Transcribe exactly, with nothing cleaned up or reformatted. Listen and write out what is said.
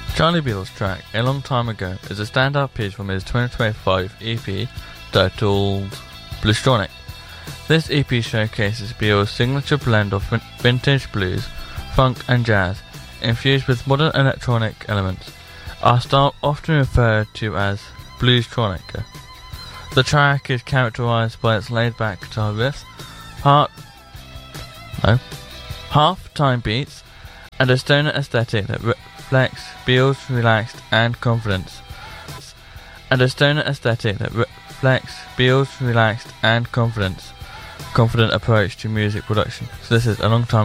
Charlie Beatles' track A Long Time Ago is a standout piece from his twenty twenty-five E P titled Bluestronic. This E P showcases Beatles' signature blend of vin- vintage blues, funk and jazz, infused with modern electronic elements, a style often referred to as bluestronica. The track is characterized by its laid-back guitar riffs, part, no, half-time beats, and a stoner aesthetic that reflects Beatles' relaxed and confidence. And a stoner aesthetic that reflects Beatles' relaxed and confidence, confident approach to music production. So this is A Long Time